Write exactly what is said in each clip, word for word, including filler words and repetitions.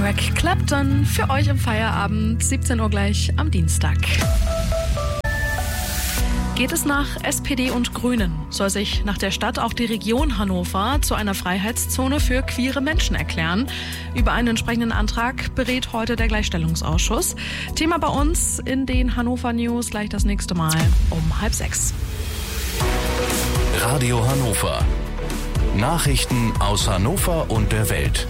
Eric Clapton für euch im Feierabend, siebzehn Uhr gleich am Dienstag. Geht es nach S P D und Grünen, soll sich nach der Stadt auch die Region Hannover zu einer Freiheitszone für queere Menschen erklären. Über einen entsprechenden Antrag berät heute der Gleichstellungsausschuss. Thema bei uns in den Hannover News gleich das nächste Mal um halb sechs. Radio Hannover. Nachrichten aus Hannover und der Welt.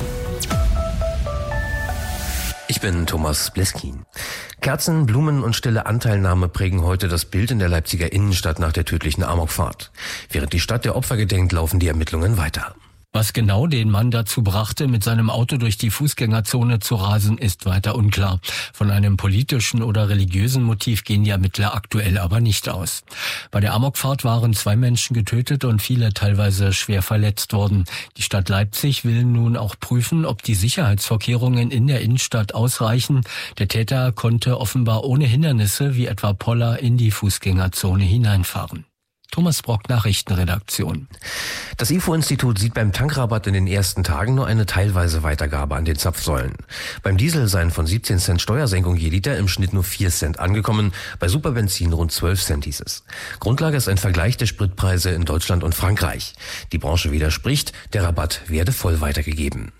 Ich bin Thomas Bleskin. Kerzen, Blumen und stille Anteilnahme prägen heute das Bild in der Leipziger Innenstadt nach der tödlichen Amokfahrt. Während die Stadt der Opfer gedenkt, laufen die Ermittlungen weiter. Was genau den Mann dazu brachte, mit seinem Auto durch die Fußgängerzone zu rasen, ist weiter unklar. Von einem politischen oder religiösen Motiv gehen die Ermittler aktuell aber nicht aus. Bei der Amokfahrt waren zwei Menschen getötet und viele teilweise schwer verletzt worden. Die Stadt Leipzig will nun auch prüfen, ob die Sicherheitsvorkehrungen in der Innenstadt ausreichen. Der Täter konnte offenbar ohne Hindernisse wie etwa Poller in die Fußgängerzone hineinfahren. Thomas Brock, Nachrichtenredaktion. Das I F O-Institut sieht beim Tankrabatt in den ersten Tagen nur eine teilweise Weitergabe an den Zapfsäulen. Beim Diesel seien von siebzehn Cent Steuersenkung je Liter im Schnitt nur vier Cent angekommen, bei Superbenzin rund zwölf Cent hieß es. Grundlage ist ein Vergleich der Spritpreise in Deutschland und Frankreich. Die Branche widerspricht, der Rabatt werde voll weitergegeben.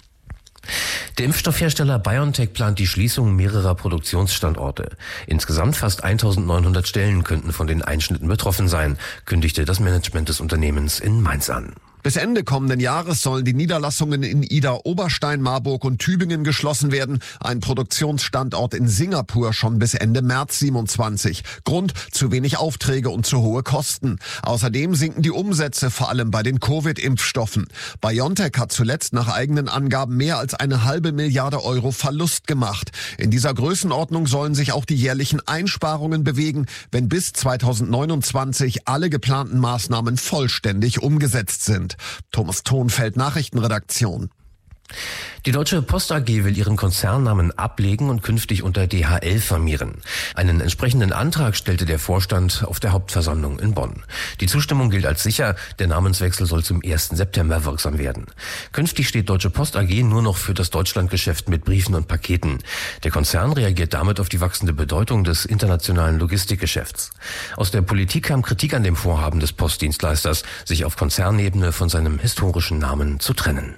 Der Impfstoffhersteller BioNTech plant die Schließung mehrerer Produktionsstandorte. Insgesamt fast eintausendneunhundert Stellen könnten von den Einschnitten betroffen sein, kündigte das Management des Unternehmens in Mainz an. Bis Ende kommenden Jahres sollen die Niederlassungen in Ida, Oberstein, Marburg und Tübingen geschlossen werden. Ein Produktionsstandort in Singapur schon bis Ende März siebenundzwanzig. Grund: zu wenig Aufträge und zu hohe Kosten. Außerdem sinken die Umsätze, vor allem bei den Covid-Impfstoffen. BioNTech hat zuletzt nach eigenen Angaben mehr als eine halbe Milliarde Euro Verlust gemacht. In dieser Größenordnung sollen sich auch die jährlichen Einsparungen bewegen, wenn bis zweitausendneunundzwanzig alle geplanten Maßnahmen vollständig umgesetzt sind. Thomas Thonfeld, Nachrichtenredaktion. Die Deutsche Post A G will ihren Konzernnamen ablegen und künftig unter D H L firmieren. Einen entsprechenden Antrag stellte der Vorstand auf der Hauptversammlung in Bonn. Die Zustimmung gilt als sicher, der Namenswechsel soll zum ersten September wirksam werden. Künftig steht Deutsche Post A G nur noch für das Deutschlandgeschäft mit Briefen und Paketen. Der Konzern reagiert damit auf die wachsende Bedeutung des internationalen Logistikgeschäfts. Aus der Politik kam Kritik an dem Vorhaben des Postdienstleisters, sich auf Konzernebene von seinem historischen Namen zu trennen.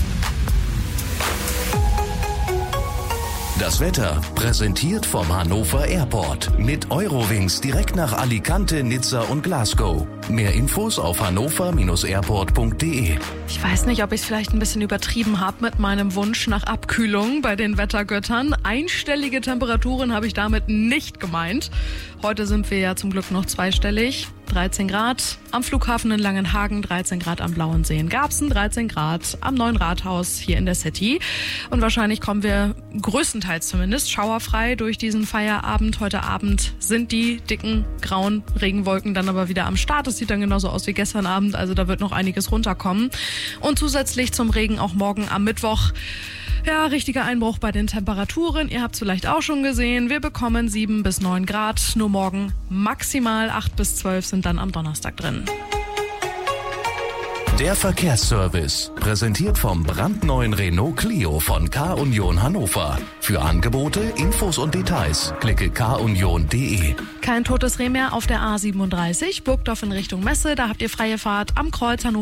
Das Wetter präsentiert vom Hannover Airport. Mit Eurowings direkt nach Alicante, Nizza und Glasgow. Mehr Infos auf hannover Bindestrich airport punkt de. Ich weiß nicht, ob ich es vielleicht ein bisschen übertrieben habe mit meinem Wunsch nach Abkühlung bei den Wettergöttern. Einstellige Temperaturen habe ich damit nicht gemeint. Heute sind wir ja zum Glück noch zweistellig. dreizehn Grad am Flughafen in Langenhagen, dreizehn Grad am Blauen See in Garbsen, dreizehn Grad am Neuen Rathaus hier in der City. Und wahrscheinlich kommen wir größtenteils zumindest schauerfrei durch diesen Feierabend. Heute Abend sind die dicken, grauen Regenwolken dann aber wieder am Start. Es sieht dann genauso aus wie gestern Abend, also da wird noch einiges runterkommen. Und zusätzlich zum Regen auch morgen am Mittwoch. Ja, richtiger Einbruch bei den Temperaturen. Ihr habt es vielleicht auch schon gesehen. Wir bekommen sieben bis neun Grad. Nur morgen maximal acht bis zwölf sind dann am Donnerstag drin. Der Verkehrsservice, präsentiert vom brandneuen Renault Clio von K-Union Hannover. Für Angebote, Infos und Details klicke k union punkt de. Kein totes Reh mehr auf der A siebenunddreißig, Burgdorf in Richtung Messe. Da habt ihr freie Fahrt am Kreuz Hannover.